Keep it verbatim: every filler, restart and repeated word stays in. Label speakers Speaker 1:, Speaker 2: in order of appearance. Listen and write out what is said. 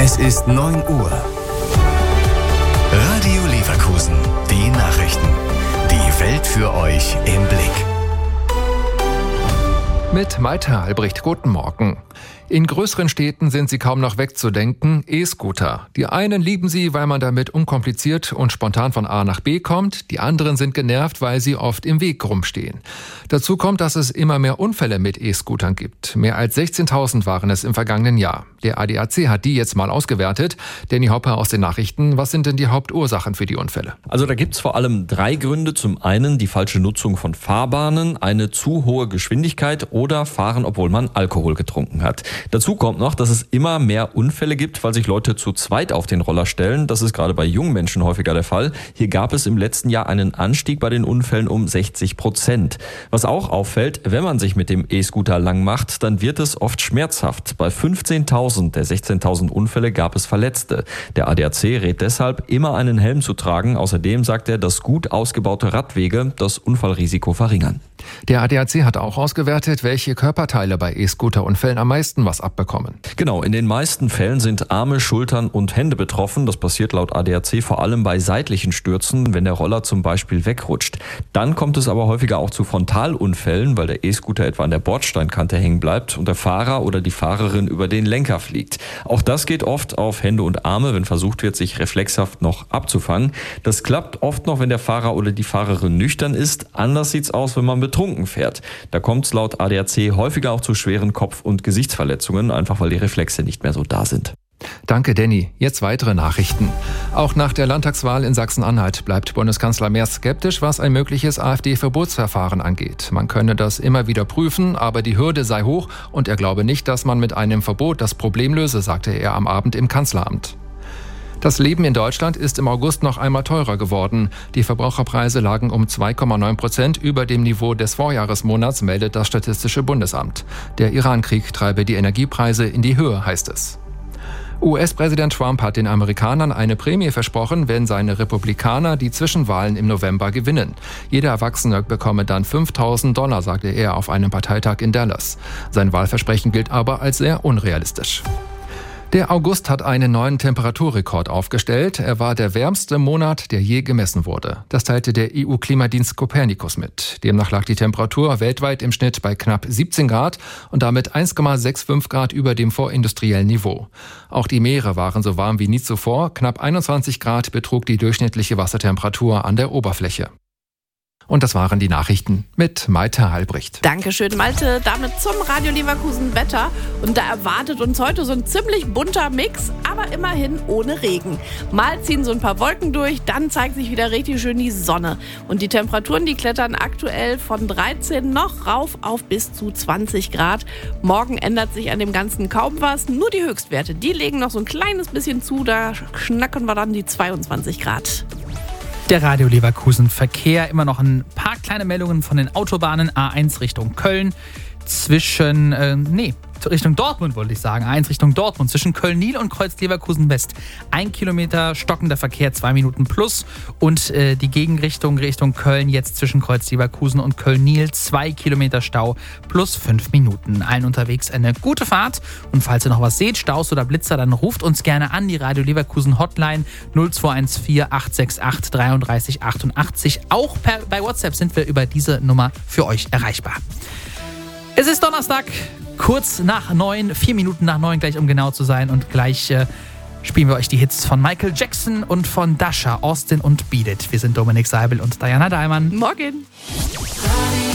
Speaker 1: Es ist neun Uhr. Radio Leverkusen. Die Nachrichten. Die Welt für euch im Blick.
Speaker 2: Mit Malte Albrecht, guten Morgen. In größeren Städten sind sie kaum noch wegzudenken, E-Scooter. Die einen lieben sie, weil man damit unkompliziert und spontan von A nach B kommt. Die anderen sind genervt, weil sie oft im Weg rumstehen. Dazu kommt, dass es immer mehr Unfälle mit E-Scootern gibt. Mehr als sechzehntausend waren es im vergangenen Jahr. Der A D A C hat die jetzt mal ausgewertet. Danny Hopper aus den Nachrichten. Was sind denn die Hauptursachen für die Unfälle?
Speaker 3: Also da gibt's vor allem drei Gründe. Zum einen die falsche Nutzung von Fahrbahnen, eine zu hohe Geschwindigkeit oder Fahren, obwohl man Alkohol getrunken hat. Dazu kommt noch, dass es immer mehr Unfälle gibt, weil sich Leute zu zweit auf den Roller stellen. Das ist gerade bei jungen Menschen häufiger der Fall. Hier gab es im letzten Jahr einen Anstieg bei den Unfällen um sechzig Prozent. Was auch auffällt, wenn man sich mit dem E-Scooter lang macht, dann wird es oft schmerzhaft. Bei fünfzehntausend der sechzehntausend Unfälle gab es Verletzte. Der A D A C rät deshalb, immer einen Helm zu tragen. Außerdem sagt er, dass gut ausgebaute Radwege das Unfallrisiko verringern.
Speaker 2: Der A D A C hat auch ausgewertet, welche Körperteile bei E-Scooter-Unfällen am meisten was abbekommen.
Speaker 3: Genau, in den meisten Fällen sind Arme, Schultern und Hände betroffen. Das passiert laut A D A C vor allem bei seitlichen Stürzen, wenn der Roller zum Beispiel wegrutscht. Dann kommt es aber häufiger auch zu Frontalunfällen, weil der E-Scooter etwa an der Bordsteinkante hängen bleibt und der Fahrer oder die Fahrerin über den Lenker fliegt. Auch das geht oft auf Hände und Arme, wenn versucht wird, sich reflexhaft noch abzufangen. Das klappt oft noch, wenn der Fahrer oder die Fahrerin nüchtern ist. Anders sieht's aus, wenn man betrunken fährt. Da kommt es laut A D A C häufiger auch zu schweren Kopf- und Gesichtsverletzungen, einfach weil die Reflexe nicht mehr so da sind.
Speaker 2: Danke, Danny. Jetzt weitere Nachrichten. Auch nach der Landtagswahl in Sachsen-Anhalt bleibt Bundeskanzler Merz skeptisch, was ein mögliches AfD-Verbotsverfahren angeht. Man könne das immer wieder prüfen, aber die Hürde sei hoch und er glaube nicht, dass man mit einem Verbot das Problem löse, sagte er am Abend im Kanzleramt. Das Leben in Deutschland ist im August noch einmal teurer geworden. Die Verbraucherpreise lagen um zwei Komma neun Prozent über dem Niveau des Vorjahresmonats, meldet das Statistische Bundesamt. Der Iran-Krieg treibe die Energiepreise in die Höhe, heißt es. U S-Präsident Trump hat den Amerikanern eine Prämie versprochen, wenn seine Republikaner die Zwischenwahlen im November gewinnen. Jeder Erwachsene bekomme dann fünftausend Dollar, sagte er auf einem Parteitag in Dallas. Sein Wahlversprechen gilt aber als sehr unrealistisch. Der August hat einen neuen Temperaturrekord aufgestellt. Er war der wärmste Monat, der je gemessen wurde. Das teilte der E U-Klimadienst Copernicus mit. Demnach lag die Temperatur weltweit im Schnitt bei knapp siebzehn Grad und damit eins Komma fünfundsechzig Grad über dem vorindustriellen Niveau. Auch die Meere waren so warm wie nie zuvor. Knapp einundzwanzig Grad betrug die durchschnittliche Wassertemperatur an der Oberfläche. Und das waren die Nachrichten mit Malte Albrecht.
Speaker 4: Dankeschön, Malte. Damit zum Radio Leverkusen Wetter. Und da erwartet uns heute so ein ziemlich bunter Mix, aber immerhin ohne Regen. Mal ziehen so ein paar Wolken durch, dann zeigt sich wieder richtig schön die Sonne. Und die Temperaturen, die klettern aktuell von dreizehn noch rauf auf bis zu zwanzig Grad. Morgen ändert sich an dem Ganzen kaum was. Nur die Höchstwerte, die legen noch so ein kleines bisschen zu. Da schnacken wir dann die zweiundzwanzig Grad.
Speaker 5: Der Radio Leverkusen Verkehr, immer noch ein paar kleine Meldungen von den Autobahnen. A eins Richtung Köln, zwischen, äh, nee, Richtung Dortmund wollte ich sagen, A eins Richtung Dortmund, zwischen Köln-Nil und Kreuz-Leverkusen West. Ein Kilometer stockender Verkehr, zwei Minuten plus. Und äh, die Gegenrichtung Richtung Köln jetzt zwischen Kreuz-Leverkusen und Köln-Nil, zwei Kilometer Stau plus fünf Minuten. Allen unterwegs eine gute Fahrt. Und falls ihr noch was seht, Staus oder Blitzer, dann ruft uns gerne an, die Radio Leverkusen Hotline null zwei eins vier acht sechs acht drei drei acht acht. Auch per, bei WhatsApp sind wir über diese Nummer für euch erreichbar. Es ist Donnerstag, kurz nach neun, vier Minuten nach neun gleich, um genau zu sein. Und gleich äh, spielen wir euch die Hits von Michael Jackson und von Dasha, Austin und Beat It. Wir sind Dominik Seibel und Diana Dahlmann.
Speaker 4: Morgen.